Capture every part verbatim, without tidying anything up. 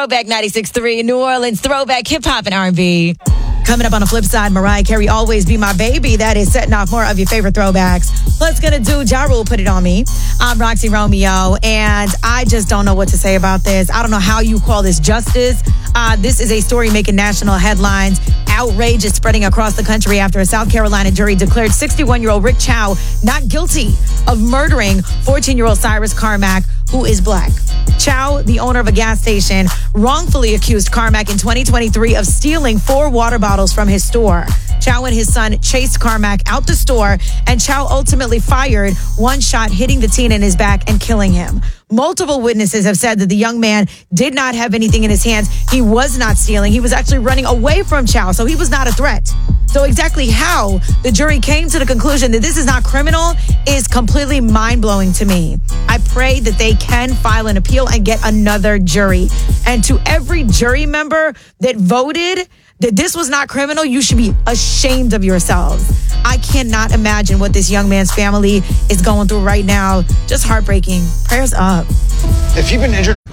Throwback ninety-six point three, New Orleans Throwback Hip Hop and R and B. Coming up on the flip side, Mariah Carey, Always Be My Baby. That is setting off more of your favorite throwbacks. What's gonna do? Ja Rule Put It On Me. I'm Roxy Romeo, and I just don't know what to say about this. I don't know how you call this justice. Uh, this is a story making national headlines. Outrage is spreading across the country after a South Carolina jury declared sixty-one-year-old Rick Chow not guilty of murdering fourteen-year-old Cyrus Carmack, who is black. Chow, the owner of a gas station, wrongfully accused Carmack in twenty twenty-three of stealing four water bottles from his store. Chow and his son chased Carmack out the store, and Chow ultimately fired one shot, hitting the teen in his back and killing him. Multiple witnesses have said that the young man did not have anything in his hands. He was not stealing. He was actually running away from Chow, so he was not a threat. So exactly how the jury came to the conclusion that this is not criminal is completely mind-blowing to me. I pray that they can file an appeal and get another jury. And to every jury member that voted that this was not criminal, you should be ashamed of yourselves. I cannot imagine what this young man's family is going through right now. Just heartbreaking. Prayers up. If you've been injured...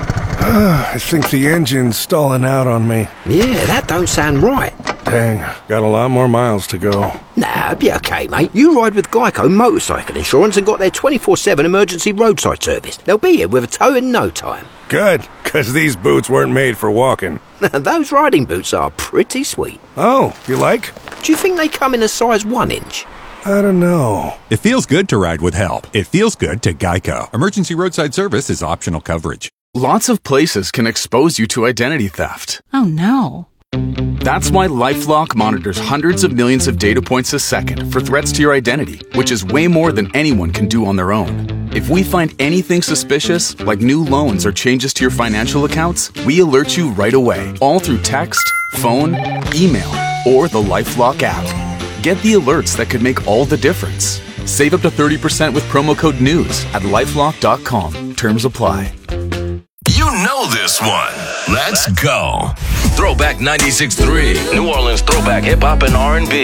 I think the engine's stalling out on me. Yeah, that don't sound right. Dang, got a lot more miles to go. Nah, be okay, mate. You ride with Geico Motorcycle Insurance and got their twenty-four seven emergency roadside service. They'll be here with a tow in no time. Good, because these boots weren't made for walking. Those riding boots are pretty sweet. Oh, you like? Do you think they come in a size one inch? I don't know. It feels good to ride with help. It feels good to Geico. Emergency roadside service is optional coverage. Lots of places can expose you to identity theft. Oh, no. That's why LifeLock monitors hundreds of millions of data points a second for threats to your identity, which is way more than anyone can do on their own. If we find anything suspicious, like new loans or changes to your financial accounts, we alert you right away, all through text, phone, email, or the LifeLock app. Get the alerts that could make all the difference. Save up to thirty percent with promo code NEWS at lifelock dot com. Terms apply. You know this one. Let's go. Throwback ninety-six point three, New Orleans Throwback Hip Hop and R and B.